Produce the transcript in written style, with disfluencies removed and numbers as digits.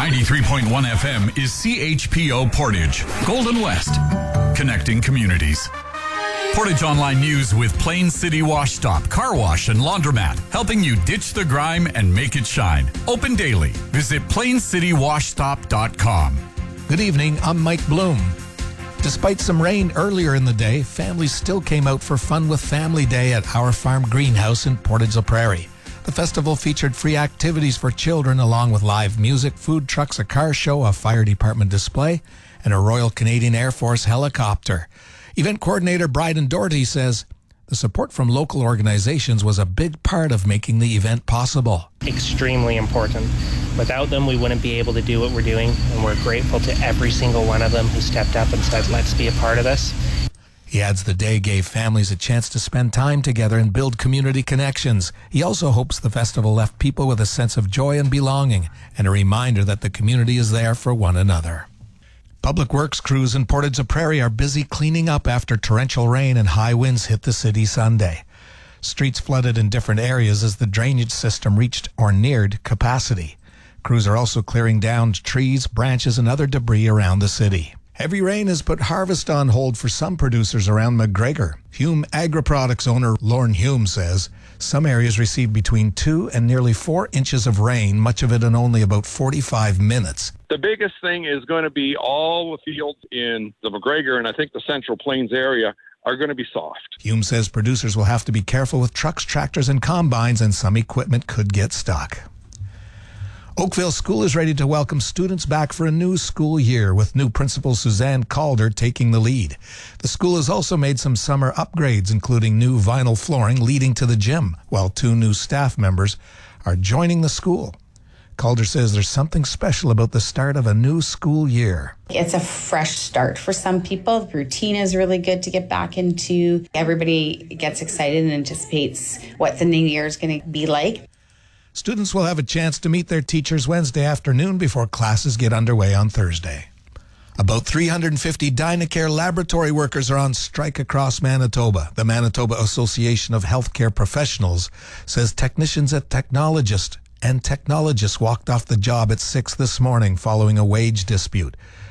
93.1 FM is CHPO Portage, Golden West, connecting communities. Portage Online News with Plain City Wash Stop, Car Wash and Laundromat, helping you ditch the grime and make it shine. Open daily. Visit plaincitywashstop.com. Good evening, I'm Mike Bloom. Despite some rain earlier in the day, families still came out for Fun with Family Day at Our Farm Greenhouse in Portage-la-Prairie. The festival featured free activities for children along with live music, food trucks, a car show, a fire department display, and a Royal Canadian Air Force helicopter. Event coordinator Bryden Doherty says the support from local organizations was a big part of making the event possible. Extremely important. Without them, we wouldn't be able to do what we're doing, and we're grateful to every single one of them who stepped up and said, let's be a part of this. He adds the day gave families a chance to spend time together and build community connections. He also hopes the festival left people with a sense of joy and belonging and a reminder that the community is there for one another. Public Works crews in Portage-la-Prairie are busy cleaning up after torrential rain and high winds hit the city Sunday. Streets flooded in different areas as the drainage system reached or neared capacity. Crews are also clearing down trees, branches, and other debris around the city. Heavy rain has put harvest on hold for some producers around McGregor. Hume Agri-Products owner Lorne Hume says some areas received between 2 and nearly 4 inches of rain, much of it in only about 45 minutes. The biggest thing is going to be all the fields in the McGregor and I think the Central Plains area are going to be soft. Hume says producers will have to be careful with trucks, tractors, and combines, and some equipment could get stuck. Oakville School is ready to welcome students back for a new school year, with new principal Suzanne Calder taking the lead. The school has also made some summer upgrades, including new vinyl flooring leading to the gym, while 2 new staff members are joining the school. Calder says there's something special about the start of a new school year. It's a fresh start for some people. The routine is really good to get back into. Everybody gets excited and anticipates what the new year is going to be like. Students will have a chance to meet their teachers Wednesday afternoon before classes get underway on Thursday. About 350 Dynacare laboratory workers are on strike across Manitoba. The Manitoba Association of Healthcare Professionals says technicians at technologists walked off the job at 6 this morning following a wage dispute.